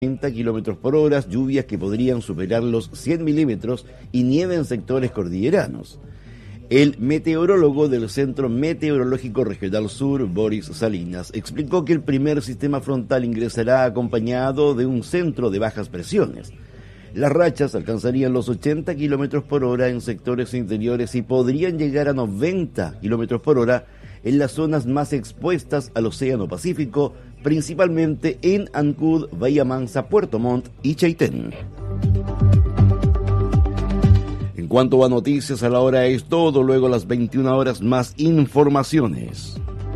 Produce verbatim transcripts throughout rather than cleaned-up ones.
treinta kilómetros por hora, lluvias que podrían superar los cien milímetros y nieve en sectores cordilleranos. El meteorólogo del Centro Meteorológico Regional Sur, Boris Salinas, explicó que el primer sistema frontal ingresará acompañado de un centro de bajas presiones. Las rachas alcanzarían los ochenta kilómetros por hora en sectores interiores y podrían llegar a noventa kilómetros por hora en las zonas más expuestas al Océano Pacífico, principalmente en Ancud, Bahía Mansa, Puerto Montt y Chaitén. En cuanto a noticias, a la hora es todo, luego a las veintiuna horas más informaciones.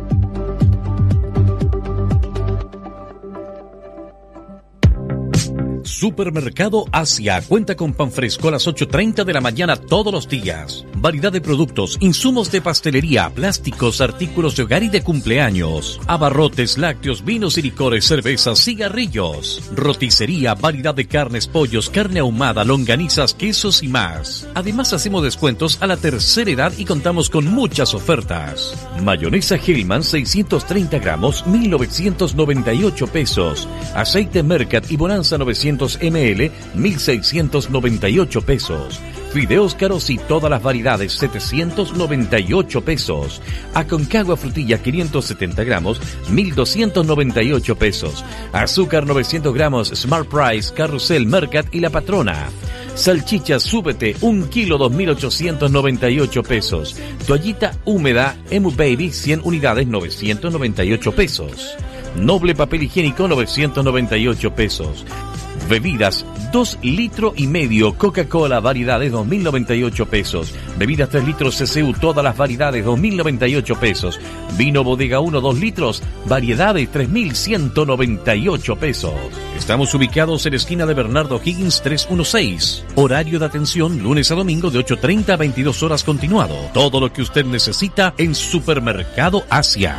Supermercado Asia cuenta con pan fresco a las ocho treinta de la mañana todos los días. Variedad de productos, insumos de pastelería, plásticos, artículos de hogar y de cumpleaños. Abarrotes, lácteos, vinos y licores, cervezas, cigarrillos. Roticería, variedad de carnes, pollos, carne ahumada, longanizas, quesos y más. Además hacemos descuentos a la tercera edad y contamos con muchas ofertas. Mayonesa Hellman seiscientos treinta gramos, mil novecientos noventa y ocho pesos. Aceite Mercat y Bonanza novecientos mililitros, mil seiscientos noventa y ocho pesos. Fideos caros y todas las variedades, setecientos noventa y ocho pesos. Aconcagua frutilla quinientos setenta gramos, mil doscientos noventa y ocho pesos. Azúcar novecientos gramos, Smart Price, Carrusel, Mercat y La Patrona. Salchicha Súbete, un kilo, dos mil ochocientos noventa y ocho pesos. Toallita húmeda, Emu Baby, cien unidades, novecientos noventa y ocho pesos. Noble papel higiénico, novecientos noventa y ocho pesos. Bebidas, dos litros y medio, Coca-Cola, variedades, dos mil noventa y ocho pesos. Bebidas tres litros C C U, todas las variedades, dos mil noventa y ocho pesos. Vino Bodega uno, dos litros, variedades, tres mil ciento noventa y ocho pesos. Estamos ubicados en la esquina de Bernardo Higgins trescientos dieciséis. Horario de atención, lunes a domingo de ocho treinta a veintidós horas continuado. Todo lo que usted necesita en Supermercado Asia.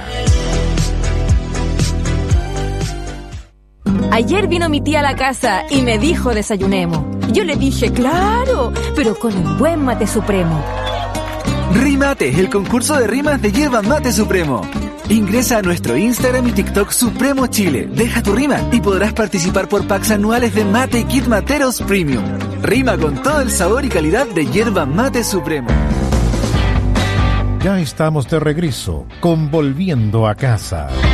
Ayer vino mi tía a la casa y me dijo desayunemos. Yo le dije, claro, pero con un buen mate supremo. Rimate, el concurso de rimas de Yerba Mate Supremo. Ingresa a nuestro Instagram y TikTok Supremo Chile. Deja tu rima y podrás participar por packs anuales de mate y kit materos premium. Rima con todo el sabor y calidad de Yerba Mate Supremo. Ya estamos de regreso con Volviendo a Casa.